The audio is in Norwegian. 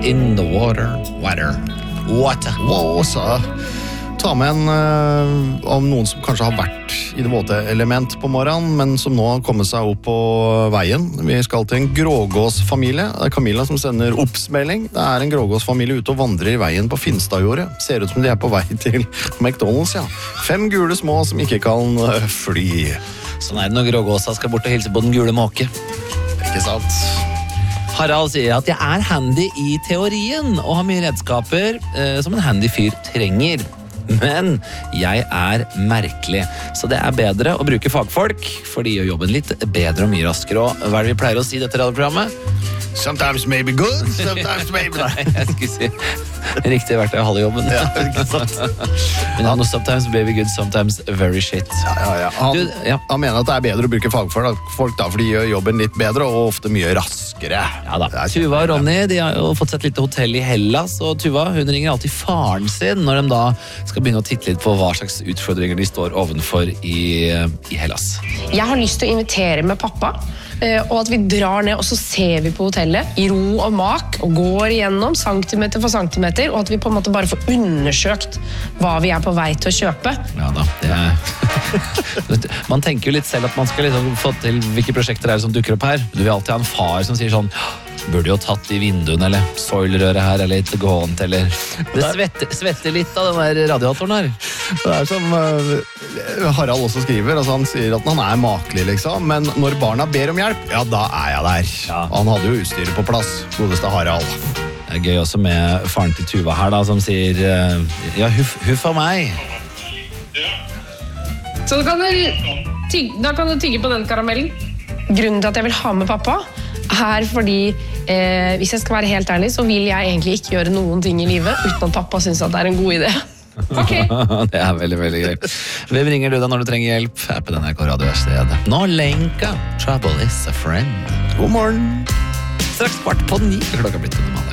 in the water. Så ta med om noen som kanskje har vært i det våte element på morgenen, men som nå har kommet seg opp på veien. Vi skal til en grågåsfamilie. Det Camilla som sender oppsmelding. Det en grågåsfamilie ute og vandrer i veien på Finstadjordet. Ser ut som de på vei til McDonald's, ja. 5 gule små som ikke kan fly. Sånn det når grågåsa skal bort og hilse på den gule måke. Ikke sant? Harald sier at jeg handy i teorien og har mye redskaper som en handy fyr trenger. Men jeg merkelig, så det bedre å bruke fagfolk, for de gjør jobben litt bedre og mye raskere. Og hva det vi pleier å si i dette radioprogrammet? Sometimes maybe good, sometimes maybe not. Nei, jeg skulle si riktig verktøy å holde jobben. Ja, ikke sant? Men sometimes baby good, sometimes very shit. Ja. Han mener at det bedre å bruke fagfolk da, for de gjør jobben litt bedre og ofte mye raskere. Ja da. Tuva og Ronny, de har jo fått sett et lite hotell i Hellas, og Tuva, hun ringer alltid faren sin når de da skal begynne å titte litt på hva slags utfordringer de står ovenfor i Hellas. Jeg har lyst til å invitere med pappa, og at vi drar ned, og så ser vi på hotellet i ro og mak, og går igjennom centimeter for centimeter, og at vi på en måte bare får undersøkt hva vi på vei til å kjøpe. Ja da, man tenker jo litt selv at man skal liksom få til hvilke prosjekter det som dukker opp her. Du vil alltid ha en far som sier sånn, burde jo tatt i vinduene, eller soilrøret her, eller litt gåent, eller det svetter litt av den der radiatoren her. Det som Harald også skriver, altså han sier at han makelig liksom, men når barna ber om hjelp, ja da jeg der. Ja. Han hadde jo utstyret på plass, godeste Harald. Det gøy også med faren til Tuva her da, som sier, ja, huff av meg. Så da kan du tygge på den karamellen. Grunnen til at jeg vil ha med pappa fordi, hvis jeg skal være helt ærlig, så vil jeg egentlig ikke gjøre noen ting i livet uten at pappa synes at det en god idé. Ok. Det veldig, veldig gøy. Hvem ringer du da når du trenger hjelp? På NRK radioverstedet. Nå Lenka, Trouble is a friend. God morgen. Straks 8:15, klokka blitt 7.